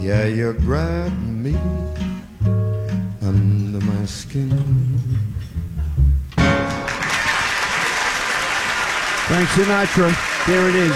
Yeah, you grab me under my skin. Frank Sinatra. There it is.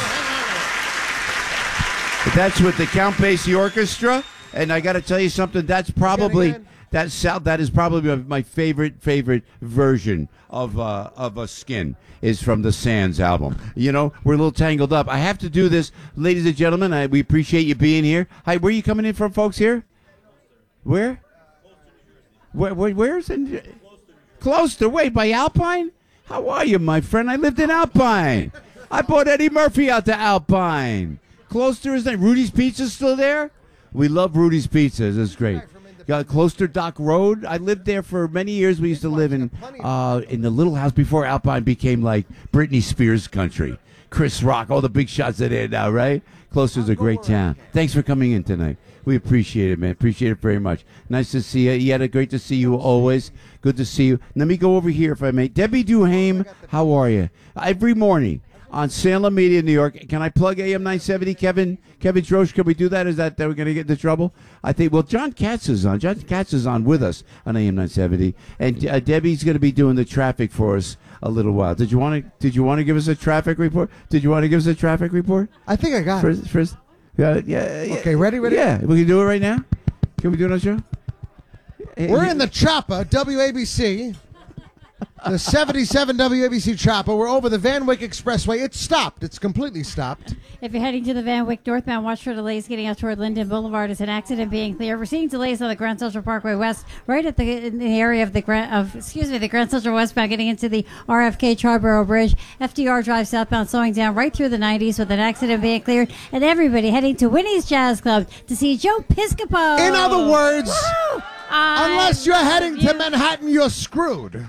That's with the Count Basie Orchestra. And I got to tell you something. That's probably that is probably my favorite version of a Skin is from the Sands album. You know, we're a little tangled up. I have to do this, ladies and gentlemen. We appreciate you being here. Hi, where are you coming in from, folks? Here? Where? Where's in? Closter. Wait, by Alpine? How are you, my friend? I lived in Alpine. I brought Eddie Murphy out to Alpine. Closter is that Rudy's Pizza's still there? We love Rudy's Pizzas. It's great. Got Closter Dock Road. I lived there for many years. We used to live in the little house before Alpine became like Britney Spears country. Chris Rock, all the big shots are there now, right? Closter's a great town. Thanks for coming in tonight. We appreciate it, man. Appreciate it very much. Nice to see you. Yetta, great to see you always. Good to see you. Let me go over here if I may. Debbie Duhame, how are you? Every morning on Salem Media, New York. Can I plug AM 970? Kevin Drosh, can we do that? Is that we're going to get into trouble? I think, well, John Katz is on. John Katz is on with us on AM 970. And Debbie's going to be doing the traffic for us a little while. Did you want to give us a traffic report? I think I got it. First. Yeah. Okay, ready? Yeah, we can do it right now. Can we do it on the show? We're in the chopper, WABC. The 77 WABC chopper. We're over the Van Wyck Expressway. It's stopped. It's completely stopped. If you're heading to the Van Wyck northbound, watch for delays getting out toward Linden Boulevard. Is an accident being clear. We're seeing delays on the Grand Central Parkway West, right at in the area of the Grand Central westbound, getting into the RFK Charborough Bridge. FDR Drive southbound, slowing down right through the 90s with an accident being cleared. And everybody heading to Winnie's Jazz Club to see Joe Piscopo. In other words, unless you're heading to Manhattan, you're screwed.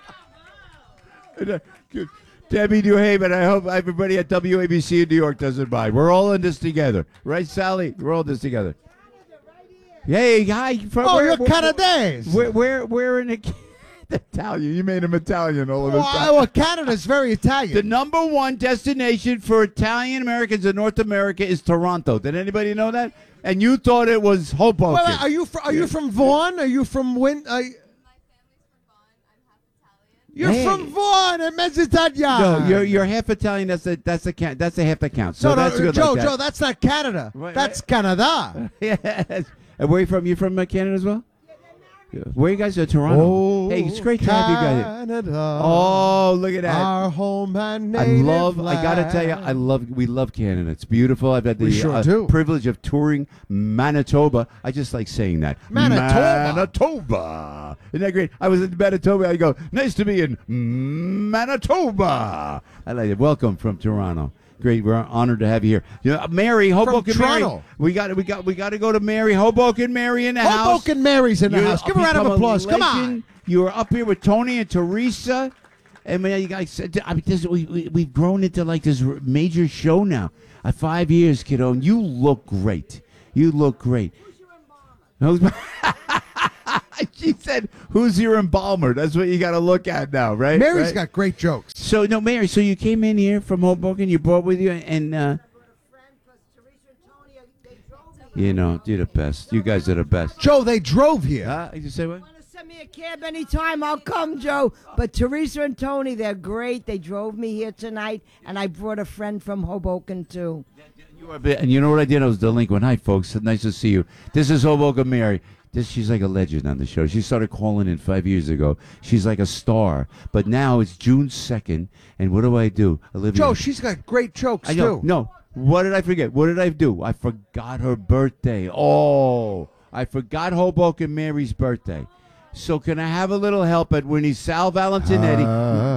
Good. Debbie Duhame, I hope everybody at WABC in New York doesn't mind. We're all in this together. Right, Sally? We're all in this together. Hey, hi. You're Canadaise. We're in Italian. You made him Italian all of a sudden. Well, Canada's very Italian. The number one destination for Italian Americans in North America is Toronto. Did anybody know that? And you thought it was Hoboken. Well, are you from Vaughan? Are you from You're from Vaughan and Mezzitaglia. No, you're half Italian. That's a half that counts. So that's good. Joe, like that. Joe, that's not Canada. That's Canada. Yes. And where are you from? You from Canada as well? Yeah. Where are you guys? Toronto. Oh, hey, it's great to have you guys. Canada. Oh, look at that. Our home and native land. I gotta tell you, we love Canada. It's beautiful. I've had the privilege of touring Manitoba. I just like saying that. Manitoba. Isn't that great? I was in Manitoba. I go, nice to be in Manitoba. I like it. Welcome from Toronto. Great, we're honored to have you here. You know, Mary, Hoboken Mary. We got to go to Mary, Hoboken Mary in the house. Hoboken Mary's in the house. Give a round of applause. Come on. You were up here with Tony and Teresa, and man, you guys. We've grown into like this major show now. 5 years, kiddo, and you look great. She said, "Who's your embalmer?" That's what you got to look at now, right? Mary's got great jokes. So, no, Mary. So you came in here from Hoboken. You brought with you, and you know, you're the best. You guys are the best. Joe, they drove here. You say what? Send me a cab anytime. I'll come, Joe. But Teresa and Tony, they're great. They drove me here tonight, and I brought a friend from Hoboken too. And you know what I did? I was delinquent. Hi, folks. Nice to see you. This is Hoboken Mary. She's like a legend on the show. She started calling in 5 years ago. She's like a star. But now it's June 2nd, and what do? Olivia. Joe, she's got great jokes, too. No. What did I forget? What did I do? I forgot her birthday. Oh, I forgot Hoboken Mary's birthday. So can I have a little help at Winnie's? Sal Valentinetti.